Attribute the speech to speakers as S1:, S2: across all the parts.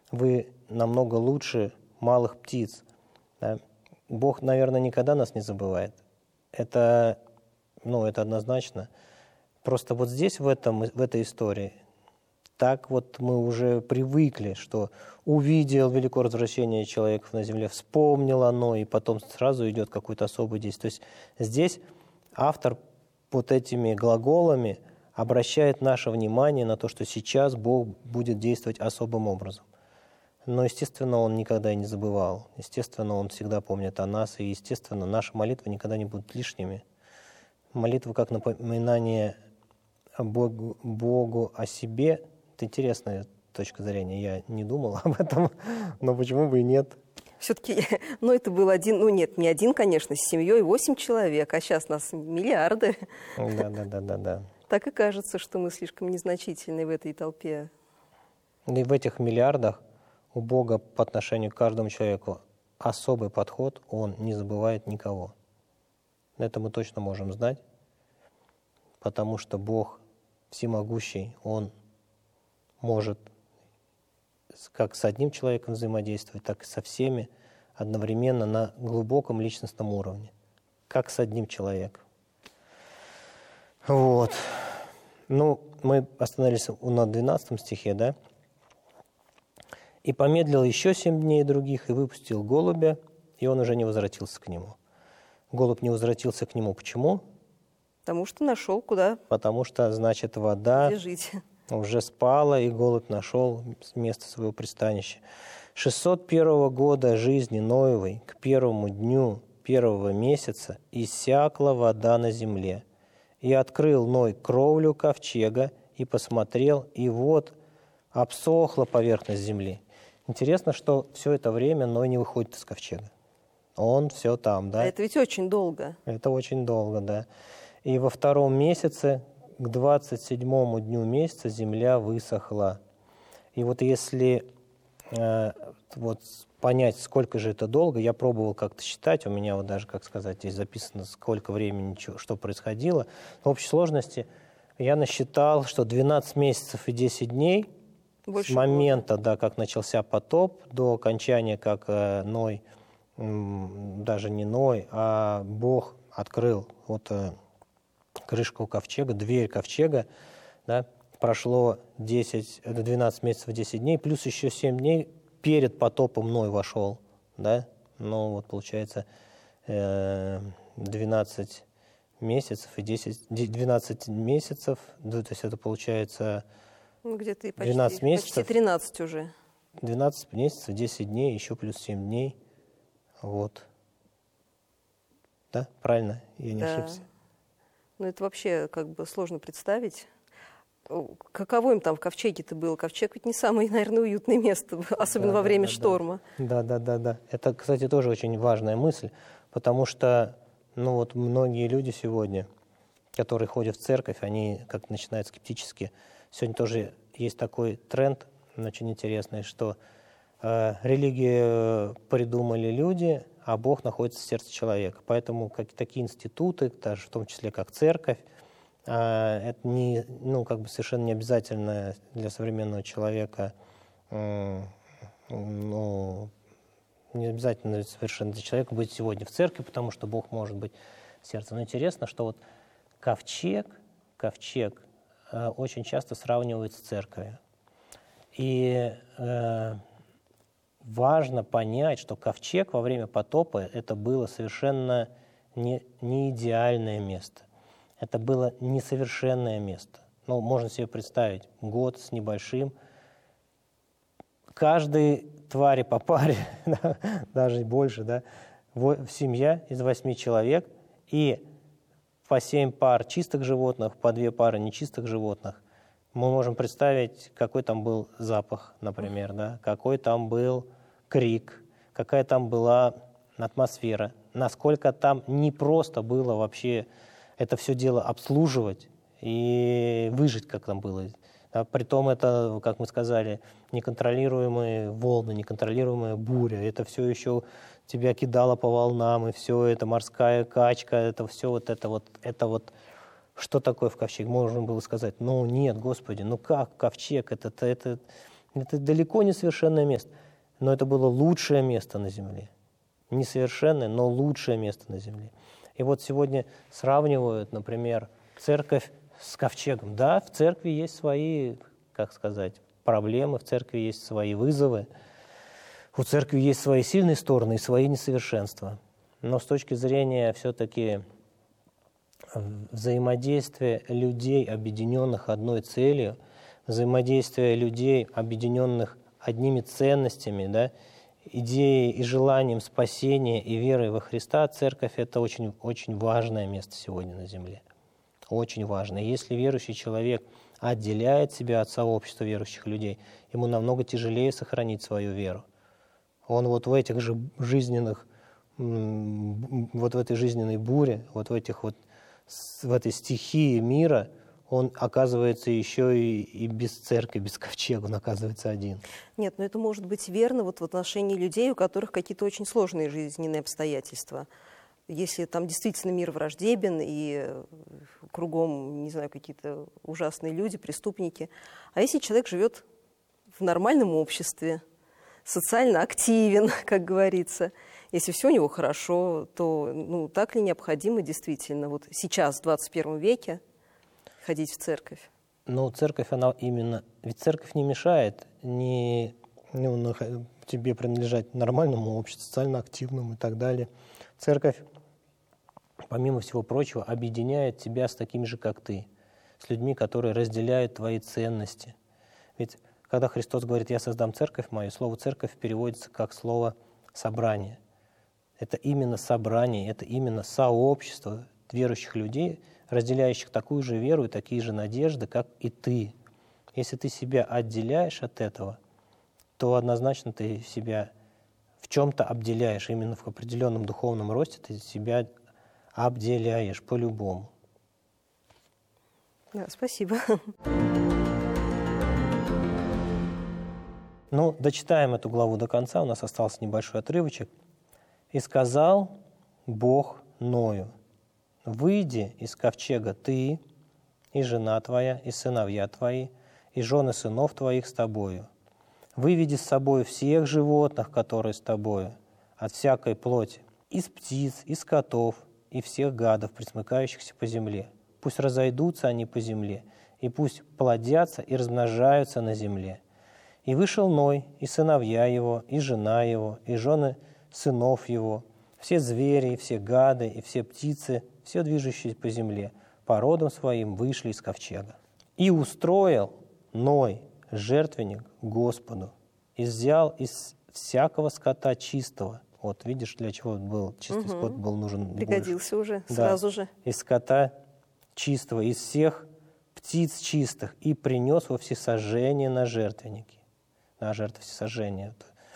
S1: вы намного лучше малых птиц. Да? Бог, наверное, никогда нас не забывает. Это однозначно. Просто вот здесь, в этой истории, так вот мы уже привыкли, что увидел великое развращение человеков на земле, вспомнил оно, и потом сразу идет какое-то особое действие. То есть здесь автор вот этими глаголами обращает наше внимание на то, что сейчас Бог будет действовать особым образом. Но, естественно, Он никогда и не забывал. Естественно, Он всегда помнит о нас, и, естественно, наши молитвы никогда не будут лишними. Молитва как напоминание Богу о себе – это интересная точка зрения. Я не думал об этом, но почему бы и нет?
S2: Все-таки, это был не один, конечно, с семьей 8 человек, а сейчас нас миллиарды.
S1: Да.
S2: Так и кажется, что мы слишком незначительны в этой толпе.
S1: И в этих миллиардах у Бога по отношению к каждому человеку особый подход, Он не забывает никого. Это мы точно можем знать, потому что Бог всемогущий, Он может как с одним человеком взаимодействовать, так и со всеми одновременно на глубоком личностном уровне, как с одним человеком. Вот. Мы остановились на 12 стихе, да? «И помедлил еще 7 дней других, и выпустил голубя, и он уже не возвратился к нему». Голубь не возвратился к нему. Почему?
S2: Потому что нашел куда.
S1: Потому что, значит, вода
S2: жить.
S1: Уже спала, и голубь нашел место своего пристанища. 601 года жизни Ноевой к 1 дню 1 месяца иссякла вода на земле. И открыл Ной кровлю ковчега, и посмотрел, и вот обсохла поверхность земли. Интересно, что все это время Ной не выходит из ковчега. Он все там, да?
S2: А это ведь очень долго.
S1: Это очень долго, да. И во 2 месяце, к 27-му дню месяца, земля высохла. И вот если понять, сколько же это долго, я пробовал как-то считать, у меня вот даже, как сказать, здесь записано, сколько времени, что происходило. В общей сложности я насчитал, что 12 месяцев и 10 дней с момента, да, как начался потоп, до окончания, как Ной, даже не Ной, а Бог открыл крышку ковчега, дверь ковчега, да, прошло 12 месяцев 10 дней, плюс еще 7 дней перед потопом Ной вошел, да, получается 12 месяцев и 12 месяцев, то есть это получается
S2: где-то и
S1: 12 месяцев,
S2: почти 13 уже.
S1: 12 месяцев, 10 дней, еще плюс 7 дней, вот. Да, правильно? Я не ошибся.
S2: Это вообще сложно представить. Каково им там в ковчеге-то было? Ковчег ведь не самое, наверное, уютное место, особенно во время шторма.
S1: Да. Это, кстати, тоже очень важная мысль, потому что, многие люди сегодня, которые ходят в церковь, они как-то начинают скептически. Сегодня тоже есть такой тренд, очень интересный, что религию придумали люди, а Бог находится в сердце человека. Поэтому такие институты, даже в том числе как церковь, это не, совершенно не обязательно для современного человека, не обязательно совершенно для человека быть сегодня в церкви, потому что Бог может быть в сердце. Но интересно, что ковчег очень часто сравнивают с церковью. И важно понять, что ковчег во время потопа это было совершенно не идеальное место. Это было несовершенное место. Можно себе представить, год с небольшим. Каждой твари по паре, даже больше, да, семья из 8 человек, и по 7 пар чистых животных, по 2 пары нечистых животных. Мы можем представить, какой там был запах, например, да, какой там был крик, какая там была атмосфера, насколько там непросто было вообще это все дело обслуживать и выжить, как там было. Да, притом это, как мы сказали, неконтролируемые волны, неконтролируемая буря. Это все еще тебя кидало по волнам, и все это морская качка, это все это что такое в ковчег? Можно было сказать, нет, Господи, как ковчег, это Это далеко не совершенное место, но это было лучшее место на земле. Несовершенное, но лучшее место на земле. И вот сегодня сравнивают, например, церковь с ковчегом. Да, в церкви есть свои, как сказать, проблемы, в церкви есть свои вызовы, у церкви есть свои сильные стороны и свои несовершенства. Но с точки зрения все-таки взаимодействия людей, объединенных одной целью, взаимодействия людей, объединенных одними ценностями, да, идеей и желанием спасения и верой во Христа, церковь – это очень, очень важное место сегодня на земле. Очень важно. И если верующий человек отделяет себя от сообщества верующих людей, ему намного тяжелее сохранить свою веру. Он вот в этих же жизненных, вот в этой жизненной буре, вот в этой стихии мира, он оказывается еще и без церкви, без ковчега, он оказывается один.
S2: Нет, но это может быть верно вот в отношении людей, у которых какие-то очень сложные жизненные обстоятельства. Если там действительно мир враждебен и кругом, не знаю, какие-то ужасные люди, преступники. А если человек живет в нормальном обществе, социально активен, как говорится, если все у него хорошо, то так ли необходимо действительно вот сейчас, в 21 веке, ходить в церковь?
S1: Ну, церковь, она именно... Ведь церковь не мешает тебе принадлежать нормальному обществу, социально активному и так далее. Церковь, помимо всего прочего, объединяет тебя с такими же, как ты, с людьми, которые разделяют твои ценности. Ведь когда Христос говорит «я создам церковь мою», слово «церковь» переводится как слово «собрание». Это именно собрание, это именно сообщество верующих людей, разделяющих такую же веру и такие же надежды, как и ты. Если ты себя отделяешь от этого, то однозначно ты себя в чем-то обделяешь. Именно в определенном духовном росте ты себя обделяешь по-любому.
S2: Да, спасибо.
S1: Ну, дочитаем эту главу до конца, у нас остался небольшой отрывочек. «И сказал Бог Ною: выйди из ковчега ты, и жена твоя, и сыновья твои, и жены сынов твоих с тобою. Выведи с собой всех животных, которые с тобою, от всякой плоти, из птиц, из котов, и всех гадов, пресмыкающихся по земле. Пусть разойдутся они по земле, и пусть плодятся и размножаются на земле. И вышел Ной, и сыновья его, и жена его, и жены сынов его, все звери, и все гады, и все птицы, все движущиеся по земле, по родам своим вышли из ковчега. И устроил Ной жертвенник Господу, и взял из всякого скота чистого». Вот видишь, для чего был чистый скот был нужен.
S2: Пригодился
S1: больше.
S2: уже, сразу же.
S1: Из скота чистого, из всех птиц чистых, и принес во всесожжение на жертвенники, на жертву всесожжения.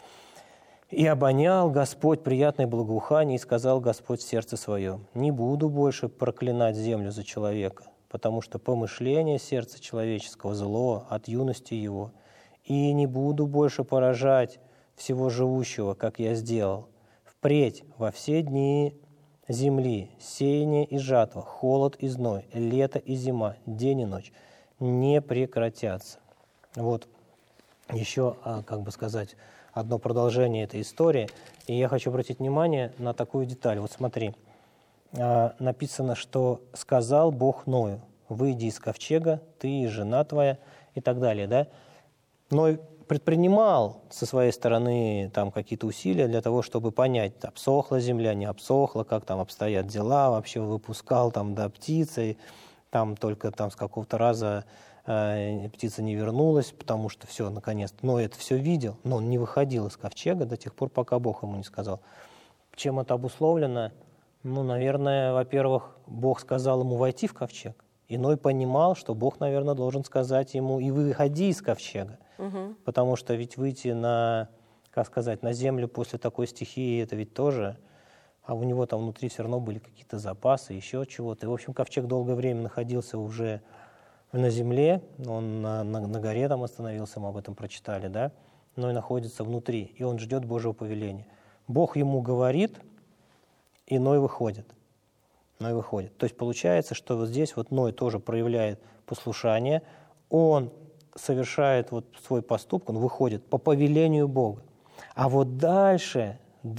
S1: И обонял Господь приятное благоухание, и сказал Господь в сердце своем: не буду больше проклинать землю за человека, потому что помышление сердца человеческого зло от юности его, и не буду больше поражать всего живущего, как я сделал. Впредь во все дни земли сеяние и жатва, холод и зной, лето и зима, день и ночь не прекратятся. Вот еще, как бы сказать, одно продолжение этой истории. И я хочу обратить внимание на такую деталь. Вот смотри, написано, что «сказал Бог Ною: выйди из ковчега, ты и жена твоя», и так далее, да? Ной предпринимал со своей стороны там какие-то усилия для того, чтобы понять, обсохла земля, не обсохла, как там обстоят дела, вообще выпускал там птицы, там только там с какого-то раза птица не вернулась, потому что все, наконец, Ной это все видел, но он не выходил из ковчега до тех пор, пока Бог ему не сказал. Чем это обусловлено? Ну, наверное, во-первых, Бог сказал ему войти в ковчег, и Ной понимал, что Бог, наверное, должен сказать ему: и выходи из ковчега. Потому что ведь выйти на, как сказать, на землю после такой стихии, это ведь тоже, а у него там внутри все равно были какие-то запасы, еще чего-то. И, в общем, ковчег долгое время находился уже на земле, он на горе там остановился, мы об этом прочитали, да, но и находится внутри, и он ждет Божьего повеления. Бог ему говорит, и Ной выходит. Ной выходит. То есть получается, что вот здесь вот Ной тоже проявляет послушание, он совершает вот свой поступок, он выходит по повелению Бога. А вот дальше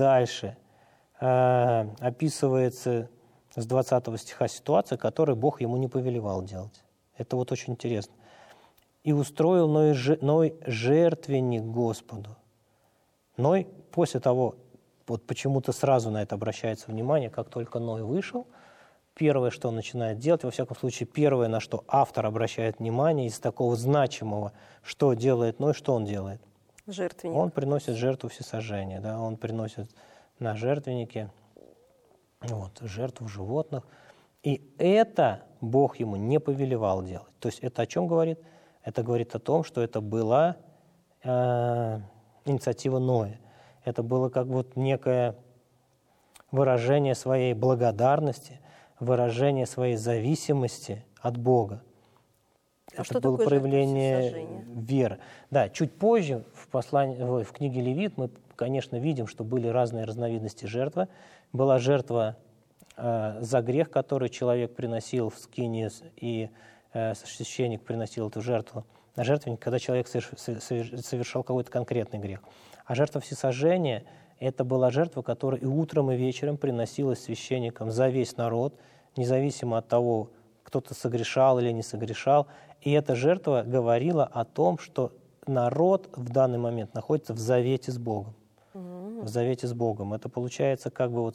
S1: описывается с 20 стиха ситуация, которую Бог ему не повелевал делать. Это вот очень интересно. «И устроил Ной жертвенник Господу». Ной после того, вот почему-то сразу на это обращается внимание, как только Ной вышел, первое, что он начинает делать, во всяком случае, первое, на что автор обращает внимание из такого значимого, что делает Ной, что он делает?
S2: Жертвенник.
S1: Он приносит жертву всесожжения, да, он приносит на жертвеннике жертву животных. И это Бог ему не повелевал делать. То есть это о чем говорит? Это говорит о том, что это была инициатива Ноя. Это было как вот некое выражение своей благодарности, выражение своей зависимости от Бога.
S2: А
S1: это
S2: что
S1: было
S2: такое
S1: проявление веры. Да, чуть позже в книге Левит мы, конечно, видим, что были разные разновидности жертвы. Была жертва за грех, который человек приносил в скинию, и священник приносил эту жертву на жертвенник, когда человек совершал какой-то конкретный грех. А жертва всесожжения – это была жертва, которая и утром, и вечером приносилась священником за весь народ, независимо от того, кто-то согрешал или не согрешал. И эта жертва говорила о том, что народ в данный момент находится в завете с Богом. В завете с Богом. Это получается как бы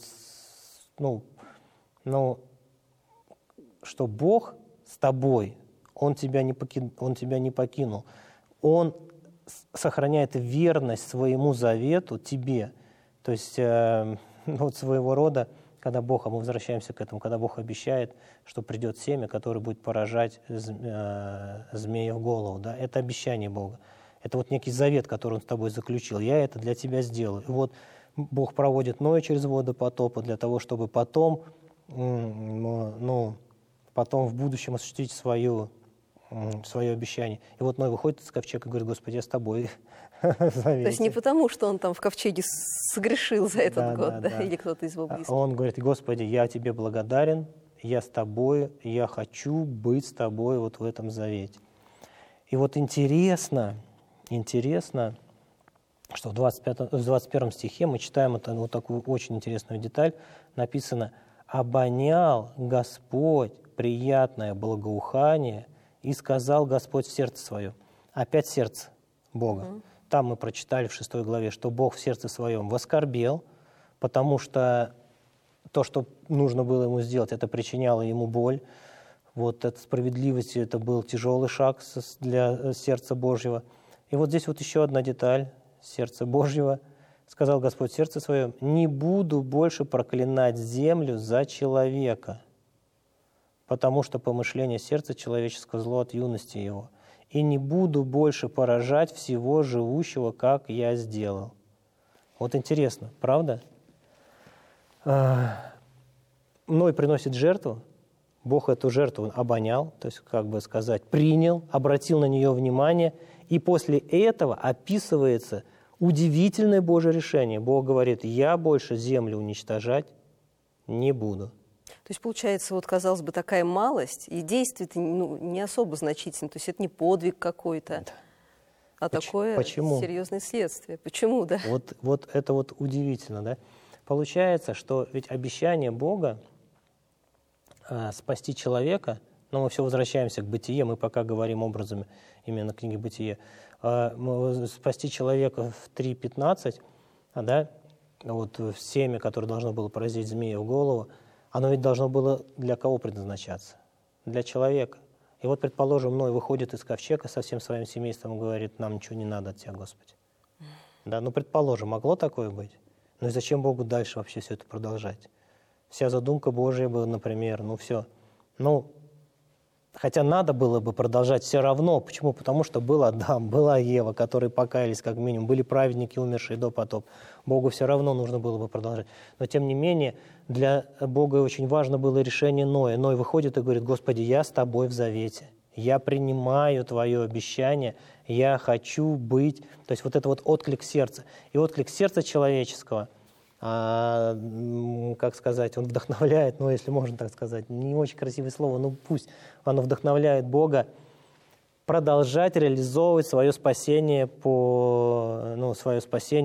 S1: что Бог с тобой, Он тебя не покинул. Он сохраняет верность своему завету тебе. То есть своего рода, когда Бог, а мы возвращаемся к этому, когда Бог обещает, что придет семя, которое будет поражать змея в голову. Да? Это обещание Бога. Это вот некий завет, который Он с тобой заключил. Я это для тебя сделаю. И вот Бог проводит Ноя через воды потопа для того, чтобы потом в будущем осуществить свое обещание. И вот Ной выходит из ковчега и говорит: Господи, я с тобой.
S2: То есть не потому, что он там в ковчеге согрешил за этот год, да, или кто-то из его близких.
S1: Он говорит: Господи, я тебе благодарен, я с тобой, я хочу быть с тобой вот в этом завете. И вот интересно, что в 21 стихе мы читаем вот такую очень интересную деталь. Написано: «Обонял Господь приятное благоухание, и сказал Господь в сердце своем». Опять сердце Бога. Там мы прочитали в 6 главе, что Бог в сердце своем воскорбел, потому что то, что нужно было ему сделать, это причиняло ему боль. Вот от справедливости это был тяжелый шаг для сердца Божьего. И вот здесь вот еще одна деталь сердца Божьего. Сказал Господь в сердце своем: «Не буду больше проклинать землю за человека, потому что помышление сердца человеческого зло от юности его. И не буду больше поражать всего живущего, как я сделал». Вот интересно, правда? Ной приносит жертву, Бог эту жертву обонял, то есть, как бы сказать, принял, обратил на нее внимание, и после этого описывается удивительное Божье решение. Бог говорит: «Я больше землю уничтожать не буду».
S2: То есть, получается, вот, казалось бы, такая малость, и действие-то не особо значительное, то есть это не подвиг какой-то, а такое серьезное следствие. Почему, да?
S1: Вот это вот удивительно, да? Получается, что ведь обещание Бога спасти человека, но мы все возвращаемся к Бытие, мы пока говорим образами именно книги Бытие, спасти человека в 3:15, да, вот семя, которое должно было поразить змея в голову, оно ведь должно было для кого предназначаться? Для человека. И вот, предположим, Ной выходит из ковчега со всем своим семейством и говорит: «Нам ничего не надо от Тебя, Господи». Да, предположим, могло такое быть? Ну и зачем Богу дальше вообще все это продолжать? Вся задумка Божья была, например, все. Хотя надо было бы продолжать все равно. Почему? Потому что был Адам, была Ева, которые покаялись как минимум, были праведники, умершие до потопа. Богу все равно нужно было бы продолжать. Но тем не менее, для Бога очень важно было решение Ноя. Ной выходит и говорит: «Господи, я с тобой в завете. Я принимаю Твое обещание, я хочу быть». То есть вот это вот отклик сердца. И отклик сердца человеческого, как сказать, он вдохновляет, если можно так сказать, не очень красивое слово, пусть оно вдохновляет Бога продолжать реализовывать свое спасение свое спасение